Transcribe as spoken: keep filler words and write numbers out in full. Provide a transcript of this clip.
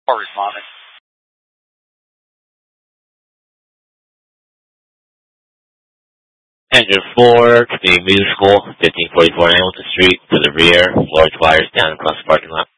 Or responding. Engine four, Community Music School, fifteen forty-four Hamilton Street, to the rear, large wires down across the parking lot.